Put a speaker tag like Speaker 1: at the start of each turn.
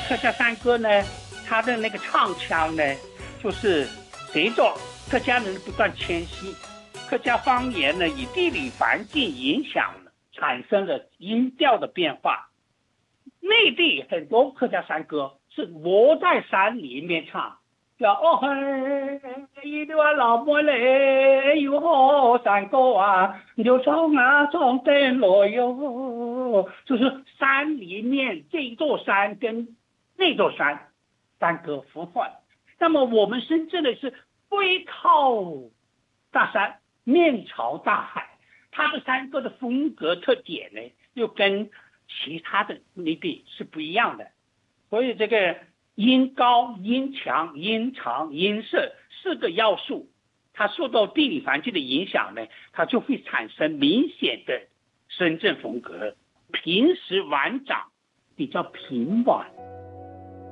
Speaker 1: 客家山歌呢，它的那个唱腔呢，就是随着客家人不断迁徙，客家方言呢以地理环境影响了，产生了音调的变化。内地很多客家山歌是窝在山里面唱，叫哦嘿，一段老妹嘞，有好山歌啊，就唱啊唱得来哟，就是山里面这座山跟那座山山歌互换。那么我们深圳的是背靠大山，面朝大海，它的山歌的风格特点呢，又跟其他的内地是不一样的。所以这个音高、音强、音长、音色四个要素，它受到地理环境的影响呢，它就会产生明显的深圳风格。平时晚长比较平缓。